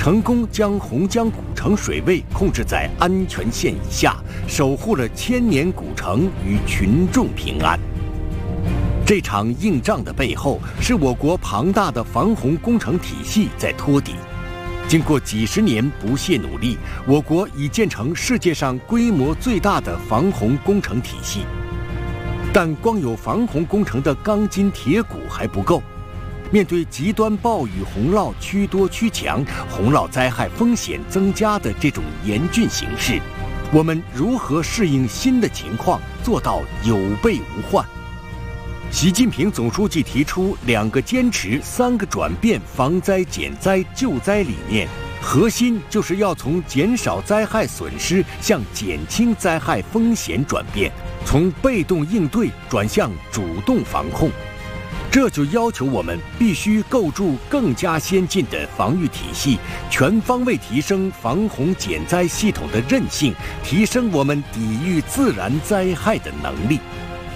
成功将洪江古城水位控制在安全线以下，守护了千年古城与群众平安。这场硬仗的背后，是我国庞大的防洪工程体系在托底。经过几十年不懈努力，我国已建成世界上规模最大的防洪工程体系。但光有防洪工程的钢筋铁骨还不够，面对极端暴雨洪涝趋多趋强、洪涝灾害风险增加的这种严峻形势，我们如何适应新的情况，做到有备无患？习近平总书记提出2个坚持、3个转变防灾减灾救灾理念，核心就是要从减少灾害损失向减轻灾害风险转变，从被动应对转向主动防控。这就要求我们必须构筑更加先进的防御体系，全方位提升防洪减灾系统的韧性，提升我们抵御自然灾害的能力。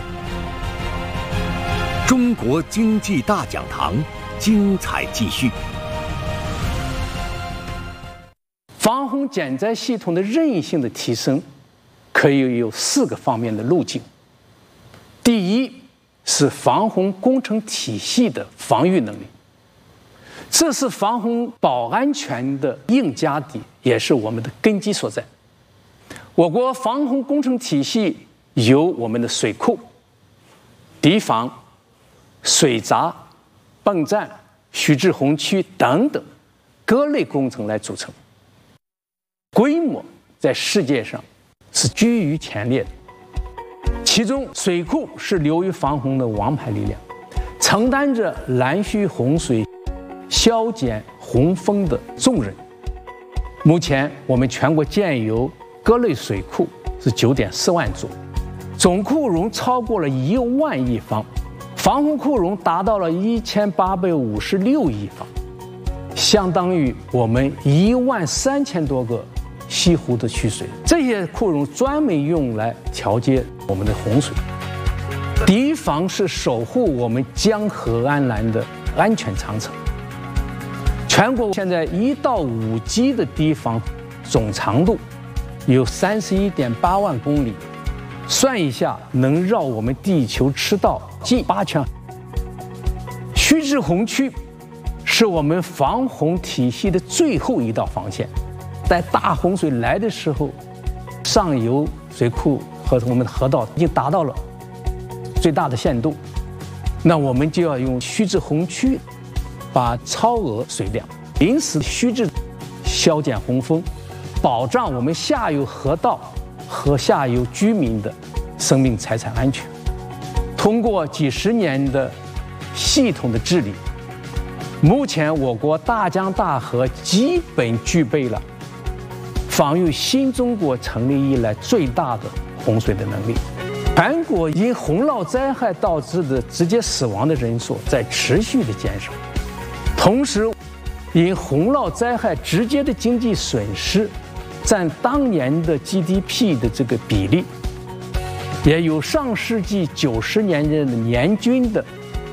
中国经济大讲堂，精彩继续。 防洪减灾系统的韧性的提升，可以有4个方面的路径。第一是防洪工程体系的防御能力，这是防洪保安全的硬家底，也是我们的根基所在。我国防洪工程体系由我们的水库、堤防、水闸、泵站、须知洪区等等各类工程来组成，规模在世界上是居于前列的。其中水库是流域防洪的王牌力量，承担着拦蓄洪水、消减洪峰的重任。目前我们全国建有各类水库是9.4万座，总库容超过了1万亿方，防洪库容达到了1856亿方，相当于我们13000多个西湖的蓄水。这些库容专门用来调节我们的洪水。堤防是守护我们江河安澜的安全长城。全国现在1到5级的堤防总长度有31.8万公里，算一下能绕我们地球赤道近8圈。须知洪区是我们防洪体系的最后一道防线，在大洪水来的时候，上游水库和我们的河道已经达到了最大的限度，那我们就要用须知洪区把超额水量临时须知消减洪峰，保障我们下游河道和下游居民的生命财产安全。通过几十年的系统的治理，目前我国大江大河基本具备了防御新中国成立以来最大的洪水的能力。全国因洪涝灾害导致的直接死亡的人数在持续的减少，同时因洪涝灾害直接的经济损失占当年的 GDP 的这个比例，也有上世纪90年的年均的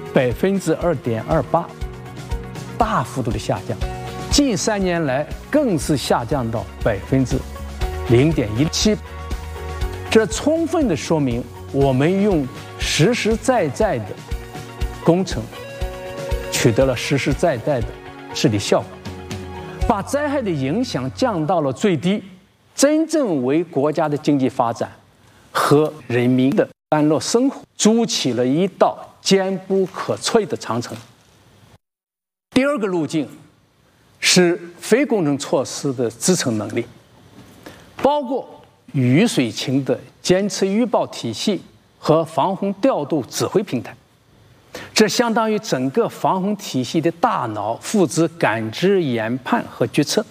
2.28%，大幅度的下降。近3年来更是下降到0.17%。这充分的说明我们用实实在在的工程取得了实实在在的治理效果，把灾害的影响降到了最低，真正为国家的经济发展和人民的安乐生活筑起了一道坚不可摧的长城。第2个路径是非工程措施的支撑能力，包括雨水情的监测预报体系和防洪调度指挥平台，这相当于整个防洪体系的大脑，负责感知、研判和决策。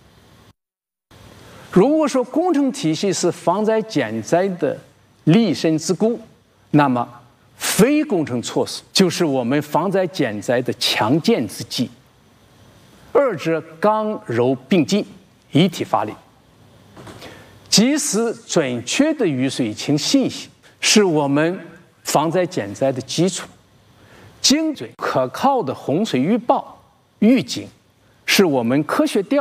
如果说工程体系是防灾减灾的立身之固，那么非工程措施就是我们防灾减灾的强健之计，二者刚柔并进，一体发力。及时准确的雨水情信息是我们防灾减灾的基础，精准可靠的洪水预报预警是我们科学调